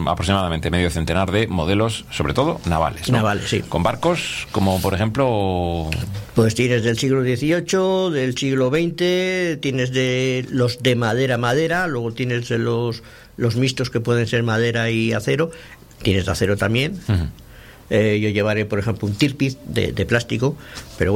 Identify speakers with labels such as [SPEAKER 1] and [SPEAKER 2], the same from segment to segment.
[SPEAKER 1] aproximadamente medio centenar de modelos, sobre todo navales, ¿no?
[SPEAKER 2] Navales, sí.
[SPEAKER 1] Con barcos como, por ejemplo...
[SPEAKER 2] Pues tienes del siglo XVIII, del siglo XX, tienes de los de madera, luego tienes de los mixtos que pueden ser madera y acero, tienes de acero también.
[SPEAKER 1] Uh-huh.
[SPEAKER 2] Yo llevaré, por ejemplo, un tirpitz de plástico, pero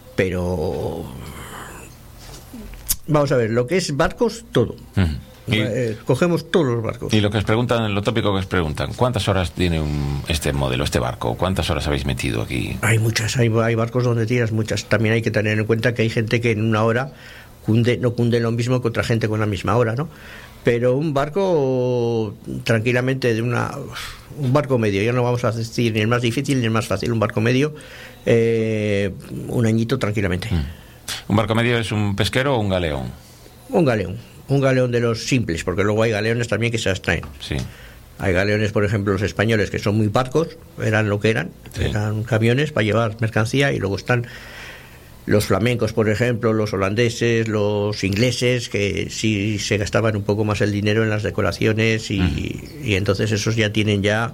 [SPEAKER 2] vamos a ver, lo que es barcos, todo. Uh-huh. Cogemos todos los barcos.
[SPEAKER 1] Y lo que os preguntan, lo tópico que os preguntan, ¿cuántas horas tiene este modelo, este barco? ¿Cuántas horas habéis metido aquí?
[SPEAKER 2] Hay muchas, hay barcos donde tiras muchas. También hay que tener en cuenta que hay gente que en una hora no cunde lo mismo que otra gente con la misma hora, ¿no? Pero un barco tranquilamente un barco medio, ya no vamos a decir ni el más difícil ni el más fácil, un barco medio, un añito tranquilamente.
[SPEAKER 1] ¿Un barco medio es un pesquero o un galeón?
[SPEAKER 2] Un galeón de los simples, porque luego hay galeones también que se abstraen.
[SPEAKER 1] Sí.
[SPEAKER 2] Hay galeones, por ejemplo, los españoles, que son muy barcos, eran lo que eran, sí. Eran camiones para llevar mercancía, y luego están los flamencos, por ejemplo, los holandeses, los ingleses, que sí se gastaban un poco más el dinero en las decoraciones y entonces esos ya tienen ya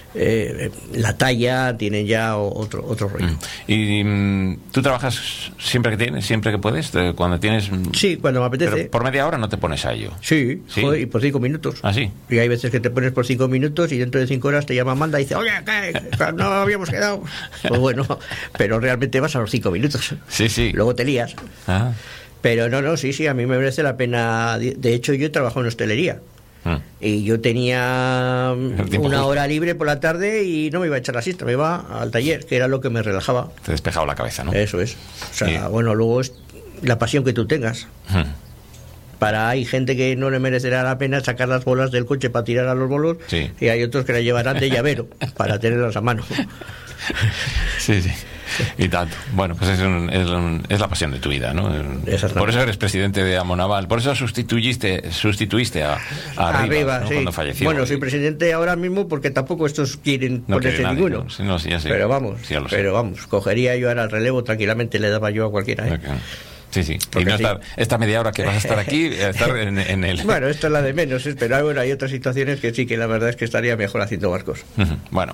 [SPEAKER 2] la talla, tienen ya otro rollo.
[SPEAKER 1] ¿Y tú trabajas siempre que puedes? Cuando tienes...
[SPEAKER 2] Sí, cuando me apetece.
[SPEAKER 1] Pero por media hora no te pones a ello.
[SPEAKER 2] Sí, ¿sí? Joder, y por 5 minutos.
[SPEAKER 1] ¿Ah, sí?
[SPEAKER 2] Y hay veces que te pones por 5 minutos y dentro de 5 horas te llama Amanda y dice, oye, ¿qué? No habíamos quedado. Pues bueno, pero realmente vas a los 5 minutos.
[SPEAKER 1] Sí.
[SPEAKER 2] Luego te lías.
[SPEAKER 1] Ah.
[SPEAKER 2] Pero no, sí, a mí me merece la pena. De hecho, yo he trabajado en hostelería. Y yo tenía una hora libre por la tarde y no me iba a echar la siesta, me iba al taller, que era lo que me relajaba.
[SPEAKER 1] Te despejaba la cabeza, ¿no?
[SPEAKER 2] Eso es. O sea, bueno, luego es la pasión que tú tengas. Hay gente que no le merecerá la pena sacar las bolas del coche para tirar a los bolos, sí. Y hay otros que la llevarán de llavero para tenerlas a mano.
[SPEAKER 1] Sí. Y tanto. Bueno, pues es la pasión de tu vida, ¿no? Por eso eres presidente de Amonaval, por eso sustituiste a Arriba, ¿no? Sí. Cuando falleció.
[SPEAKER 2] Bueno, soy presidente ahora mismo porque tampoco estos quieren ponerse ninguno.
[SPEAKER 1] No, sí, ya sé.
[SPEAKER 2] Pero vamos, cogería yo ahora el relevo tranquilamente, le daba yo a cualquiera.
[SPEAKER 1] Okay. Sí. Y no estar esta media hora que vas a estar aquí, estar en el...
[SPEAKER 2] Bueno, esto es la de menos, pero bueno, hay otras situaciones que sí, que la verdad es que estaría mejor haciendo barcos.
[SPEAKER 1] Bueno,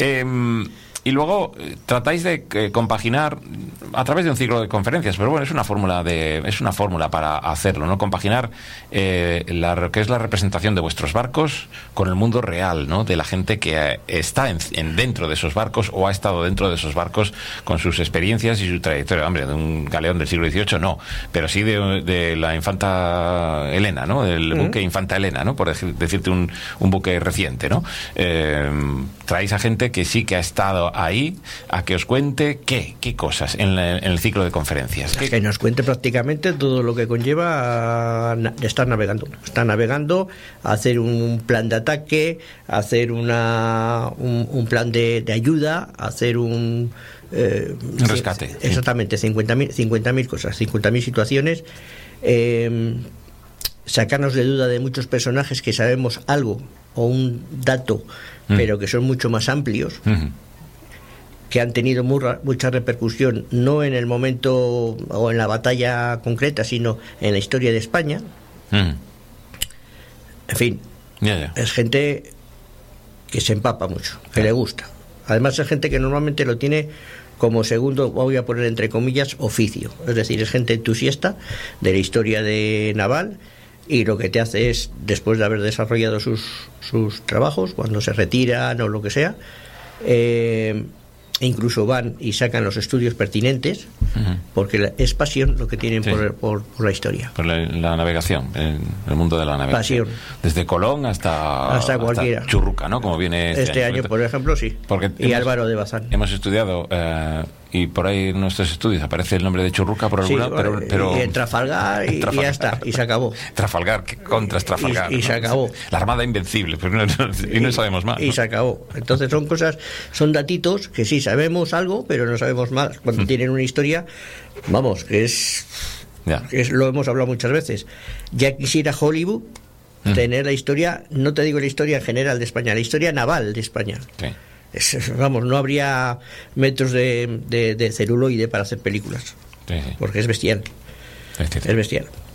[SPEAKER 1] y lulo tratáis de compaginar a través de un ciclo de conferencias, pero bueno, es una fórmula para hacerlo, ¿no? Compaginar lo que es la representación de vuestros barcos con el mundo real, ¿no? De la gente que está dentro de esos barcos o ha estado dentro de esos barcos con sus experiencias y su trayectoria. Hombre, de un galeón del siglo XVIII no, pero sí de la infanta Elena, ¿no? Del buque Infanta Elena, ¿no? Por decirte un buque reciente, ¿no? Traéis a gente que sí que ha estado ahí a que os cuente qué cosas en el ciclo de conferencias.
[SPEAKER 2] Que nos cuente prácticamente todo lo que conlleva estar navegando, hacer un plan de ataque, hacer un plan de ayuda, hacer un
[SPEAKER 1] rescate.
[SPEAKER 2] Exactamente, 50.000 cosas, 50.000 situaciones, sacarnos de duda de muchos personajes que sabemos algo o un dato, pero que son mucho más amplios, que han tenido mucha repercusión, no en el momento o en la batalla concreta, sino en la historia de España. En fin, es gente que se empapa mucho, que le gusta. Además es gente que normalmente lo tiene como segundo, voy a poner entre comillas, oficio. Es decir, es gente entusiasta de la historia de naval, y lo que te hace es, después de haber desarrollado sus trabajos, cuando se retiran o lo que sea, incluso van y sacan los estudios pertinentes, porque es pasión lo que tienen por la historia.
[SPEAKER 1] Por la navegación, el mundo de la navegación. Pasión. Desde Colón hasta
[SPEAKER 2] cualquiera.
[SPEAKER 1] Hasta Churruca, ¿no? Como viene
[SPEAKER 2] este año, por ejemplo, sí. Y Álvaro de Bazán.
[SPEAKER 1] Hemos estudiado... y por ahí en nuestros estudios aparece el nombre de Churruca por algún lado, pero
[SPEAKER 2] y en Trafalgar y ya está, y se acabó.
[SPEAKER 1] Trafalgar, ¿qué contras Trafalgar?
[SPEAKER 2] Y se acabó.
[SPEAKER 1] La Armada Invencible, pero no sabemos más.
[SPEAKER 2] Y se acabó. Entonces son datitos que sí sabemos algo, pero no sabemos más. Cuando tienen una historia, vamos, que es lo hemos hablado muchas veces. Ya quisiera Hollywood tener la historia, no te digo la historia en general de España, la historia naval de España. Sí. Vamos, no habría metros de celuloide para hacer películas, porque es bestial. Es bestial.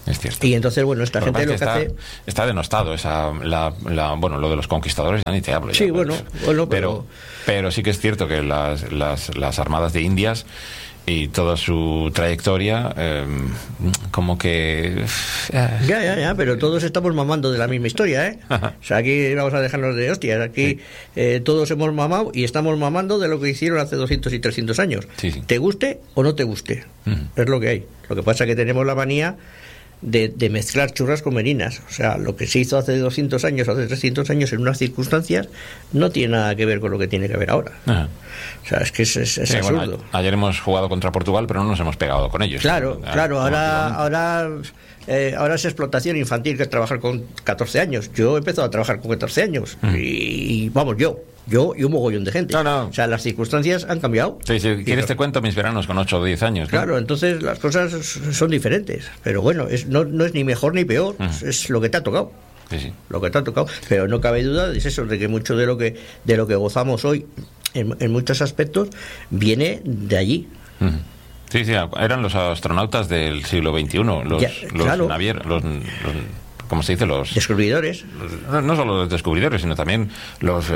[SPEAKER 1] Es cierto.
[SPEAKER 2] Y entonces, bueno, esta gente lo que hace...
[SPEAKER 1] Está denostado bueno, lo de los conquistadores, ya ni te hablo.
[SPEAKER 2] Sí,
[SPEAKER 1] ya,
[SPEAKER 2] bueno,
[SPEAKER 1] pero sí que es cierto que las armadas de Indias y toda su trayectoria, como que...
[SPEAKER 2] Ya, pero todos estamos mamando de la misma historia, ¿eh? O sea, aquí vamos a dejarnos de hostias. Aquí todos hemos mamado y estamos mamando de lo que hicieron hace 200 y 300 años.
[SPEAKER 1] Sí.
[SPEAKER 2] Te guste o no te guste. Es lo que hay. Lo que pasa es que tenemos la manía de mezclar churras con merinas. O sea, lo que se hizo hace 200 años, hace 300 años en unas circunstancias, no tiene nada que ver con lo que tiene que ver ahora.
[SPEAKER 1] Ajá.
[SPEAKER 2] O sea, es que es absurdo.
[SPEAKER 1] Bueno, ayer hemos jugado contra Portugal, pero no nos hemos pegado con ellos.
[SPEAKER 2] Claro. Ahora es explotación infantil, que es trabajar con 14 años. Yo he empezado a trabajar con 14 años. Y vamos, yo y un mogollón de gente.
[SPEAKER 1] No.
[SPEAKER 2] O sea, las circunstancias han cambiado.
[SPEAKER 1] Sí, ¿quieres te cuento mis veranos con 8 o 10 años? ¿no?
[SPEAKER 2] Claro, entonces las cosas son diferentes. Pero bueno, no es ni mejor ni peor. Es lo que te ha tocado.
[SPEAKER 1] Sí.
[SPEAKER 2] Lo que te ha tocado. Pero no cabe duda, es eso, de que mucho de lo que gozamos hoy, en muchos aspectos, viene de allí.
[SPEAKER 1] Sí, eran los astronautas del siglo XXI, los navieros, los ¿cómo se dice? Los
[SPEAKER 2] descubridores.
[SPEAKER 1] No solo los descubridores, sino también los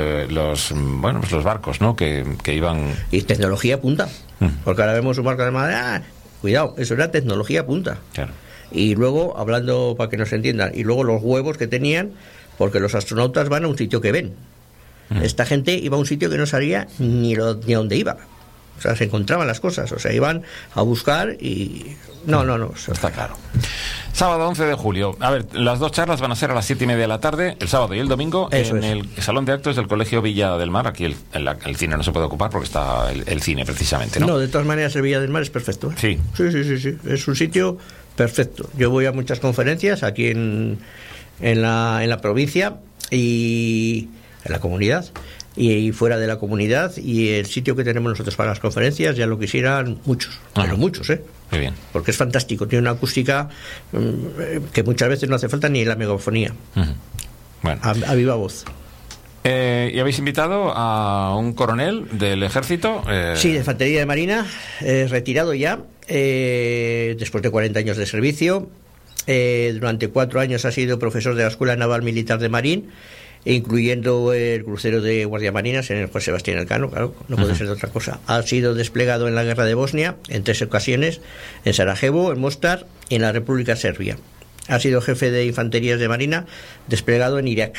[SPEAKER 1] barcos, ¿no? Que iban...
[SPEAKER 2] Y tecnología punta. Porque ahora vemos un barco de madera. Cuidado, eso era tecnología punta.
[SPEAKER 1] Claro.
[SPEAKER 2] Y luego, hablando para que nos entiendan, y luego los huevos que tenían, porque los astronautas van a un sitio que ven. Esta gente iba a un sitio que no sabía ni a dónde iba. O sea, se encontraban las cosas, o sea, iban a buscar y... No.
[SPEAKER 1] Está claro. Sábado 11 de julio. A ver, las dos charlas van a ser a las 7:30 de la tarde, el sábado y el domingo, el Salón de Actos del Colegio Villa del Mar. Aquí el cine no se puede ocupar porque está el cine, precisamente, ¿no?
[SPEAKER 2] No, de todas maneras, el Villa del Mar es perfecto, ¿eh?
[SPEAKER 1] Sí.
[SPEAKER 2] Sí. Es un sitio perfecto. Yo voy a muchas conferencias aquí en la provincia y en la comunidad. Y fuera de la comunidad, y el sitio que tenemos nosotros para las conferencias ya lo quisieran muchos, pero muchos,
[SPEAKER 1] muy bien,
[SPEAKER 2] porque es fantástico, tiene una acústica que muchas veces no hace falta ni la megafonía.
[SPEAKER 1] Bueno,
[SPEAKER 2] a viva voz.
[SPEAKER 1] ¿Y habéis invitado a un coronel del ejército?
[SPEAKER 2] Sí, de infantería de marina, retirado ya, después de 40 años de servicio. Durante 4 años ha sido profesor de la Escuela Naval Militar de Marín, incluyendo el crucero de Guardia Marinas en el Juan Sebastián Elcano, claro, no puede ser de otra cosa. Ha sido desplegado en la guerra de Bosnia en 3 ocasiones, en Sarajevo, en Mostar y en la República Serbia. Ha sido jefe de infanterías de marina desplegado en Irak.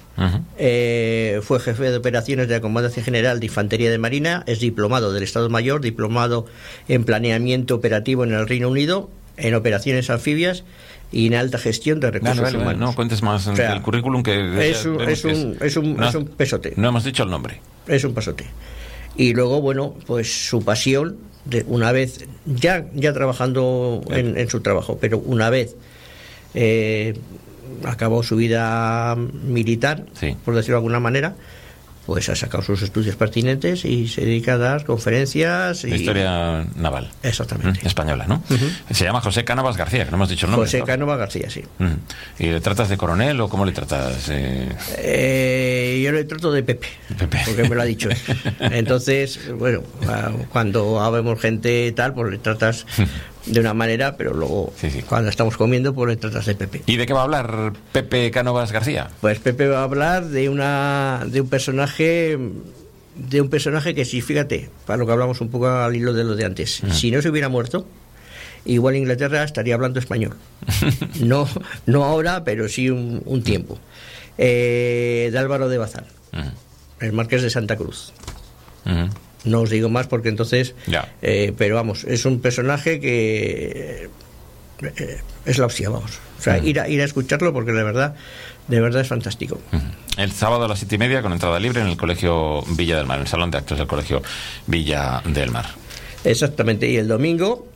[SPEAKER 2] Fue jefe de operaciones de la Comandancia General de Infantería de Marina, es diplomado del Estado Mayor, diplomado en planeamiento operativo en el Reino Unido, en operaciones anfibias y en alta gestión de recursos humanos.
[SPEAKER 1] No cuentes más del currículum, que
[SPEAKER 2] es un pesote.
[SPEAKER 1] No hemos dicho el nombre.
[SPEAKER 2] Es un pesote. Y luego, bueno, pues su pasión, una vez ya trabajando en su trabajo, pero una vez acabó su vida militar, por decirlo de alguna manera, pues ha sacado sus estudios pertinentes y se dedica a dar conferencias.
[SPEAKER 1] De historia naval.
[SPEAKER 2] Exactamente.
[SPEAKER 1] Española, ¿no? Se llama José Cánovas García, que no hemos dicho el nombre.
[SPEAKER 2] José Cánovas García, sí.
[SPEAKER 1] ¿Y le tratas de coronel o cómo le tratas?
[SPEAKER 2] Yo le trato de Pepe, porque me lo ha dicho él. Entonces, bueno, cuando habemos gente tal, pues le tratas de una manera, pero luego cuando estamos comiendo, pues le tratas de Pepe.
[SPEAKER 1] ¿Y de qué va a hablar Pepe Cánovas García?
[SPEAKER 2] Pues Pepe va a hablar de un personaje que, sí, fíjate, para lo que hablamos un poco al hilo de lo de antes, si no se hubiera muerto, igual Inglaterra estaría hablando español. No ahora, pero sí un tiempo. De Álvaro de Bazán, el Marqués de Santa Cruz. No os digo más porque entonces... pero vamos, es un personaje que es la hostia, vamos. O sea, ir a escucharlo porque de verdad es fantástico.
[SPEAKER 1] El sábado a las 7:30 con entrada libre en el Colegio Villa del Mar, en el Salón de Actos del Colegio Villa del Mar.
[SPEAKER 2] Exactamente. Y el domingo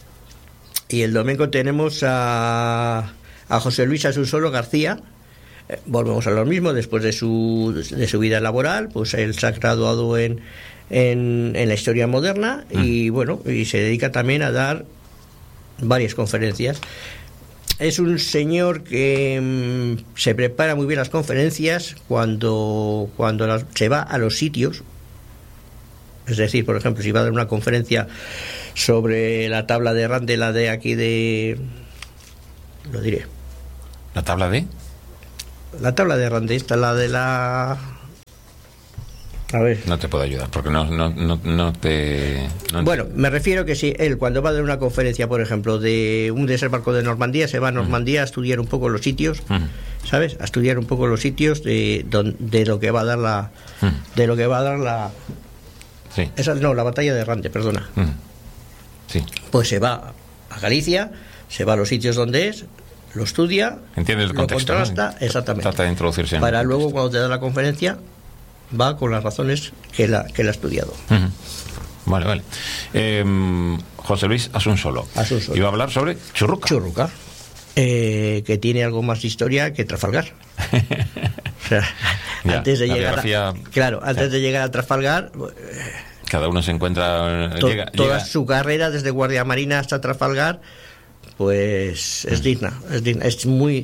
[SPEAKER 2] tenemos a José Luis Asusolo García. Volvemos a lo mismo, después de su vida laboral, pues él se ha graduado en la historia moderna y bueno, y se dedica también a dar varias conferencias. Es un señor que se prepara muy bien las conferencias cuando se va a los sitios. Es decir, por ejemplo, si va a dar una conferencia sobre la tabla de Randall de aquí de lo diré.
[SPEAKER 1] ¿La tabla de?
[SPEAKER 2] La tabla de Rande, esta, la de la... A ver.
[SPEAKER 1] No te puedo ayudar, porque no te...
[SPEAKER 2] Bueno, me refiero que si él, cuando va a dar una conferencia, por ejemplo, de un desembarco de Normandía, se va a Normandía a estudiar un poco los sitios, ¿sabes? A estudiar un poco los sitios de lo que va a dar la... De lo que va a dar la...
[SPEAKER 1] Sí.
[SPEAKER 2] Esa, no, la batalla de Rande, perdona.
[SPEAKER 1] Sí.
[SPEAKER 2] Pues se va a Galicia, se va a los sitios donde es, lo estudia,
[SPEAKER 1] entiende el contexto,
[SPEAKER 2] lo contrasta, ¿no? Exactamente.
[SPEAKER 1] Trata de introducirse en
[SPEAKER 2] para luego, cuando te da la conferencia, va con las razones que él ha estudiado.
[SPEAKER 1] Vale. José Luis Asunsolo. Iba a hablar sobre Churruca.
[SPEAKER 2] Que tiene algo más de historia que Trafalgar. O sea,
[SPEAKER 1] ya,
[SPEAKER 2] antes de llegar
[SPEAKER 1] de
[SPEAKER 2] llegar a Trafalgar,
[SPEAKER 1] cada uno se encuentra
[SPEAKER 2] toda su carrera desde Guardia Marina hasta Trafalgar, pues es digna, es muy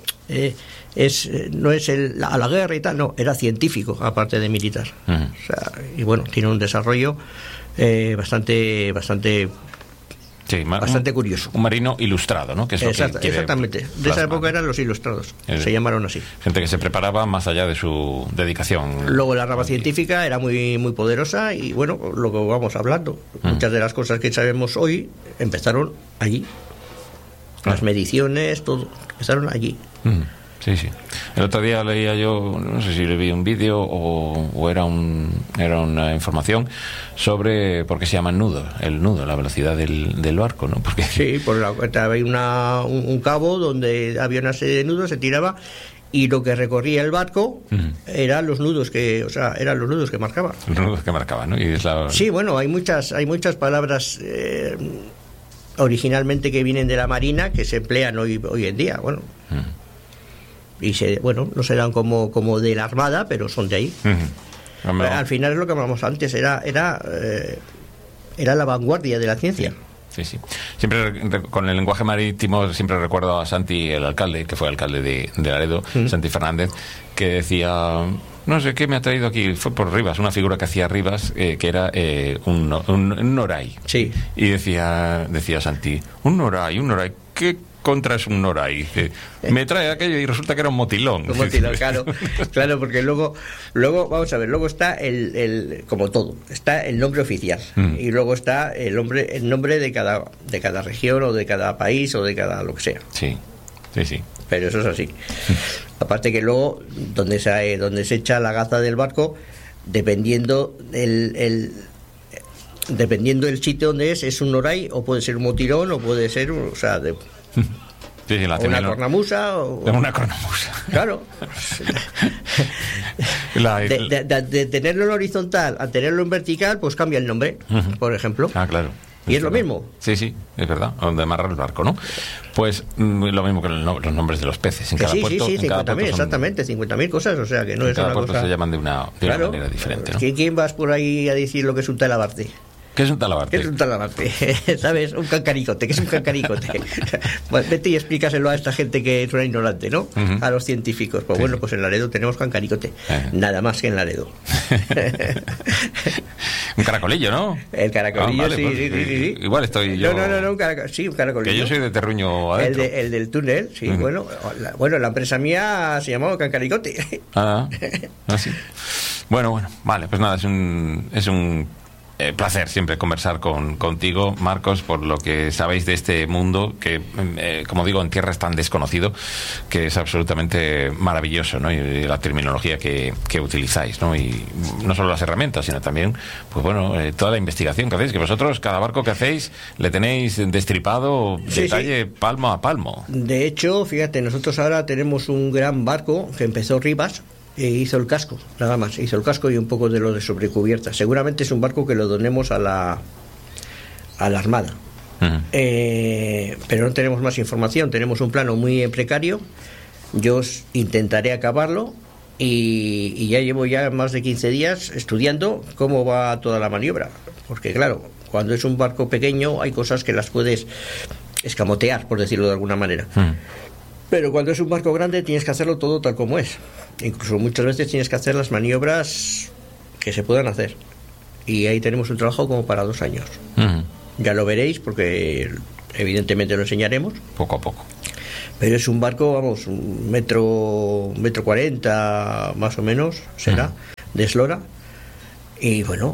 [SPEAKER 2] no es a la guerra y tal, no, era científico aparte de militar. O sea, y bueno, tiene un desarrollo bastante curioso.
[SPEAKER 1] Un marino ilustrado, ¿no? Que es
[SPEAKER 2] exactamente. De esa época eran los ilustrados, se llamaron así.
[SPEAKER 1] Gente que se preparaba más allá de su dedicación.
[SPEAKER 2] Luego la rama científica era muy poderosa y bueno, lo que vamos hablando, muchas de las cosas que sabemos hoy empezaron allí. Las mediciones, todo, empezaron allí.
[SPEAKER 1] Sí. El otro día leía yo, no sé si le vi un vídeo o era una información sobre por qué se llama el nudo, la velocidad del barco, ¿no? Porque... Sí,
[SPEAKER 2] había un cabo donde había una serie de nudos, se tiraba y lo que recorría el barco eran los nudos que marcaba.
[SPEAKER 1] Los nudos que marcaban, ¿no?
[SPEAKER 2] Sí, bueno, hay muchas palabras originalmente que vienen de la Marina que se emplean hoy en día, bueno. Y no serán como de la Armada, pero son de ahí. Al final es lo que hablamos antes, era la vanguardia de la ciencia.
[SPEAKER 1] Sí. Siempre con el lenguaje marítimo siempre recuerdo a Santi, el alcalde, que fue alcalde de Laredo, Santi Fernández, que decía, no sé qué me ha traído aquí, fue por Rivas, una figura que hacía Rivas, que era un noray.
[SPEAKER 2] Sí.
[SPEAKER 1] Y decía Santi, un noray, ¿qué contra es un noray? Me trae aquello y resulta que era un motilón.
[SPEAKER 2] Un motilón, claro, porque luego vamos a ver, luego está el como todo, está el nombre oficial y luego está el nombre de cada región o de cada país o de cada lo que sea.
[SPEAKER 1] Sí.
[SPEAKER 2] Pero eso es así. Aparte que luego donde se echa la gaza del barco, dependiendo el sitio donde es un noray o puede ser un motilón o puede ser una cornamusa
[SPEAKER 1] una cornamusa.
[SPEAKER 2] Claro. De tenerlo en horizontal a tenerlo en vertical, pues cambia el nombre, por ejemplo.
[SPEAKER 1] Claro.
[SPEAKER 2] Y es lo mismo.
[SPEAKER 1] Sí, es verdad, donde amarrar el barco, ¿no? Pues lo mismo que los nombres de los peces. En cada puerto,
[SPEAKER 2] 50.000, exactamente, 50.000 cosas, o sea que no es una cosa...
[SPEAKER 1] En cada puerto se llaman de una manera diferente, ¿no?
[SPEAKER 2] ¿Quién vas por ahí a decir lo que es un talabarte?
[SPEAKER 1] ¿Qué es un talabarte?
[SPEAKER 2] ¿Sabes? Un cancaricote. ¿Qué es un cancaricote? Pues vete y explícaselo a esta gente que es una ignorante, ¿no? A los científicos. Pues bueno, pues en Laredo tenemos cancaricote. Nada más que en Laredo.
[SPEAKER 1] Un caracolillo, ¿no?
[SPEAKER 2] El caracolillo, sí.
[SPEAKER 1] Igual estoy yo...
[SPEAKER 2] No, un caracolillo.
[SPEAKER 1] Que yo soy de Terruño adentro.
[SPEAKER 2] El del túnel, sí. Bueno, la empresa mía se llamaba Cancaricote.
[SPEAKER 1] Sí. Bueno, vale, pues nada, es un placer siempre conversar contigo, Marcos, por lo que sabéis de este mundo que, como digo, en tierra es tan desconocido que es absolutamente maravilloso, ¿no? Y la terminología que utilizáis, ¿no? Y no solo las herramientas, sino también, pues bueno, toda la investigación que hacéis, que vosotros, cada barco que hacéis, le tenéis destripado detalle palmo a palmo.
[SPEAKER 2] De hecho, fíjate, nosotros ahora tenemos un gran barco que empezó Rivas, hizo el casco, nada más, hizo el casco y un poco de lo de sobrecubierta. Seguramente es un barco que lo donemos a la Armada. Pero no tenemos más información, tenemos un plano muy precario. Yo intentaré acabarlo y ya llevo más de 15 días estudiando cómo va toda la maniobra, porque claro, cuando es un barco pequeño hay cosas que las puedes escamotear, por decirlo de alguna manera. Pero cuando es un barco grande tienes que hacerlo todo tal como es. Incluso muchas veces tienes que hacer las maniobras que se puedan hacer. Y ahí tenemos un trabajo como para 2 años. Ya lo veréis porque evidentemente lo enseñaremos.
[SPEAKER 1] Poco a poco.
[SPEAKER 2] Pero es un barco, vamos, un metro 40 más o menos, será, de eslora. Y bueno,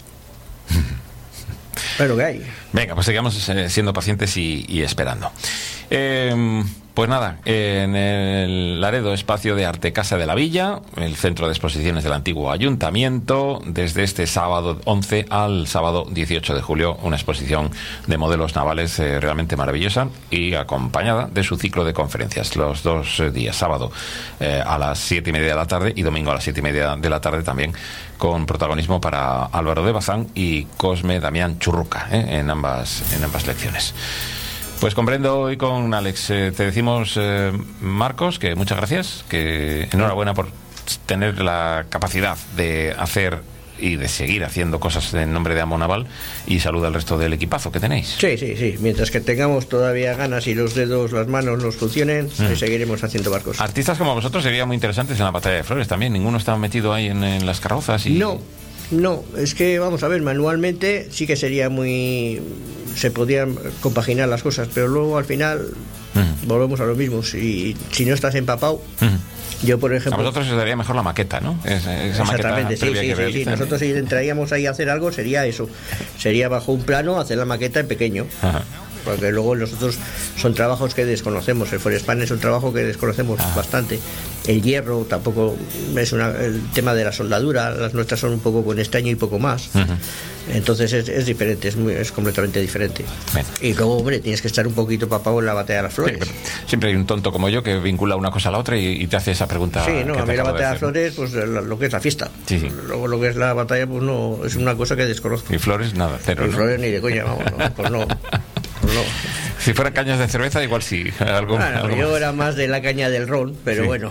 [SPEAKER 2] es lo que hay.
[SPEAKER 1] Venga, pues sigamos siendo pacientes y esperando. Pues nada, en el Laredo Espacio de Arte Casa de la Villa, el centro de exposiciones del antiguo ayuntamiento, desde este sábado 11 al sábado 18 de julio, una exposición de modelos navales realmente maravillosa y acompañada de su ciclo de conferencias, los 2 días, sábado a las 7:30 de la tarde y domingo a las 7:30 de la tarde también, con protagonismo para Álvaro de Bazán y Cosme Damián Churruca, en ambas lecciones. Pues comprendo hoy con Alex. Te decimos, Marcos, que muchas gracias, que enhorabuena por tener la capacidad de hacer y de seguir haciendo cosas en nombre de Amonaval, y saluda al resto del equipazo que tenéis.
[SPEAKER 2] Sí. Mientras que tengamos todavía ganas y los dedos, las manos nos funcionen, seguiremos haciendo barcos.
[SPEAKER 1] Artistas como vosotros serían muy interesantes en la Batalla de Flores también. Ninguno está metido ahí en las carrozas.
[SPEAKER 2] No, es que vamos a ver, manualmente sí que sería se podían compaginar las cosas, pero luego al final volvemos a lo mismo. Si no estás empapado, yo por ejemplo...
[SPEAKER 1] A vosotros os daría mejor la maqueta, ¿no? Esa
[SPEAKER 2] exactamente,
[SPEAKER 1] maqueta
[SPEAKER 2] sí. Nosotros si entraríamos ahí a hacer algo sería eso. Sería bajo un plano hacer la maqueta en pequeño. Ajá. Porque luego nosotros son trabajos que desconocemos. El Forespan es un trabajo que desconocemos bastante. El hierro tampoco es el tema de la soldadura. Las nuestras son un poco con estaño y poco más. Entonces es diferente, es completamente diferente. Bien. Y luego, hombre, tienes que estar un poquito papado en la Batalla de las Flores.
[SPEAKER 1] Sí, siempre hay un tonto como yo que vincula una cosa a la otra y te hace esa pregunta.
[SPEAKER 2] Sí, no, a mí la Batalla de las Flores, pues lo que es la fiesta.
[SPEAKER 1] Sí.
[SPEAKER 2] Luego lo que es la batalla, pues no, es una cosa que desconozco.
[SPEAKER 1] Y flores, nada, cero.
[SPEAKER 2] Y flores ni de coña, vamos, pues no.
[SPEAKER 1] Si fueran cañas de cerveza, igual sí. Algo
[SPEAKER 2] yo era más de la caña del ron, pero bueno.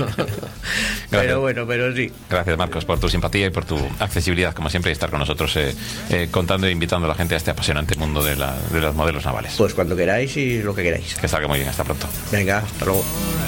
[SPEAKER 2] pero sí.
[SPEAKER 1] Gracias, Marcos, por tu simpatía y por tu accesibilidad, como siempre, y estar con nosotros contando e invitando a la gente a este apasionante mundo de los modelos navales.
[SPEAKER 2] Pues cuando queráis y lo que queráis.
[SPEAKER 1] Que salga muy bien, hasta pronto.
[SPEAKER 2] Venga, hasta luego.